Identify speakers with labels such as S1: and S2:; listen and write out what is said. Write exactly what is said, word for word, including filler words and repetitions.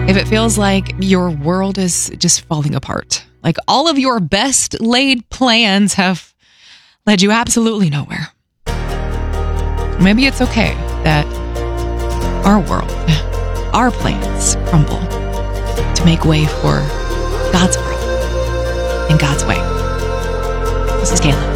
S1: If it feels like your world is just falling apart, like all of your best laid plans have led you absolutely nowhere, maybe it's okay that our world, our plans crumble to make way for God's world in God's way. This is Kayla.